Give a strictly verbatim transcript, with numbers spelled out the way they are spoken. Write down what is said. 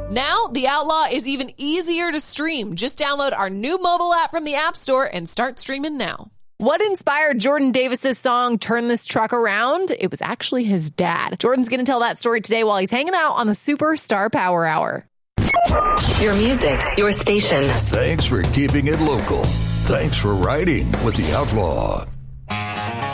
Now, The Outlaw is even easier to stream. Just download our new mobile app from the App Store and start streaming now. What inspired Jordan Davis's song, Turn This Truck Around? It was actually his dad. Jordan's going to tell that story today while he's hanging out on the Superstar Power Hour. Your music, your station. Thanks for keeping it local. Thanks for riding with The Outlaw.